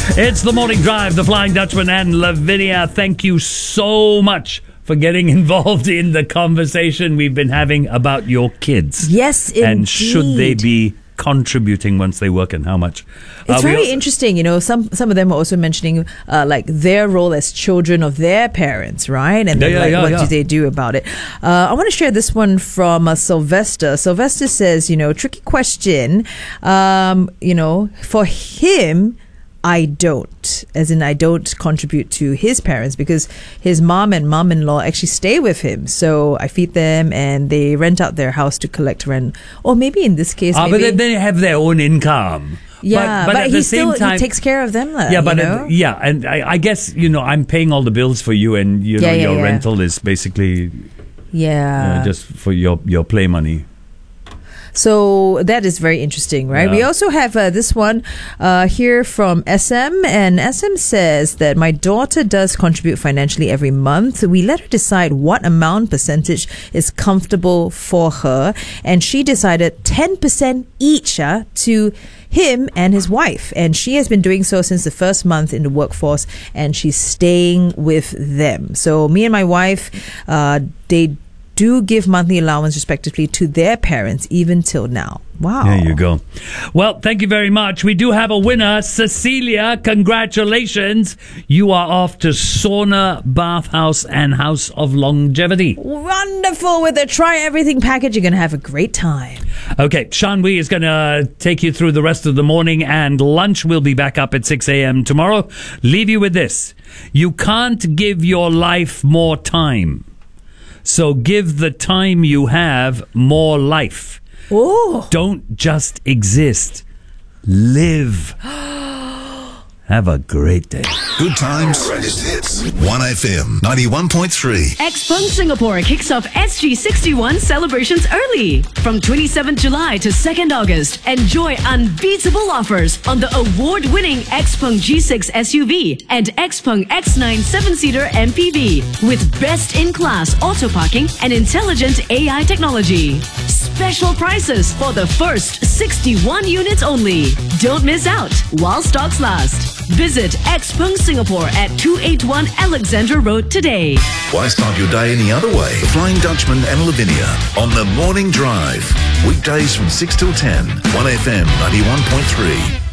It's the Morning Drive, the Flying Dutchman and Lavinia. Thank you so much for getting involved in the conversation we've been having about your kids. Yes, indeed. And should they be contributing once they work and how much? It's very interesting, some of them are also mentioning like their role as children of their parents, right? And then what do they do about it? I want to share this one from Sylvester. Sylvester says, tricky question. For him, I don't contribute to his parents because his mom and mom-in-law actually stay with him. So I feed them and they rent out their house to collect rent. Or maybe in this case... but they have their own income. Yeah, but at the same time, he takes care of them. And I guess, I'm paying all the bills for you and, your rental is basically just for your play money. So that is very interesting, right? Yeah. We also have this one here from SM, and SM says that my daughter does contribute financially every month. We let her decide what percentage is comfortable for her, and she decided 10% each to him and his wife, and she has been doing so since the first month in the workforce, and she's staying with them. So me and my wife, they do give monthly allowance respectively to their parents even till now. Wow. There you go. Well, thank you very much. We do have a winner. Cecilia, congratulations. You are off to Sauna, Bathhouse and House of Longevity. Wonderful. With a Try Everything package, you're going to have a great time. Okay, Sean Wee is going to take you through the rest of the morning, and lunch will be back up at 6 a.m. tomorrow. Leave you with this. You can't give your life more time. So give the time you have more life. Oh. Don't just exist. Live. Have a great day. Good times. Greatest hits. 1FM 91.3. Xpeng Singapore kicks off SG61 celebrations early. From 27th July to 2nd August, enjoy unbeatable offers on the award-winning Xpeng G6 SUV and Xpeng X9 7-seater MPV with best-in-class auto parking and intelligent AI technology. Special prices for the first 61 units only. Don't miss out while stocks last. Visit Xpeng Singapore at 281 Alexandra Road today. Why start your day any other way? The Flying Dutchman and Lavinia on the Morning Drive. Weekdays from 6 till 10. 1FM 91.3.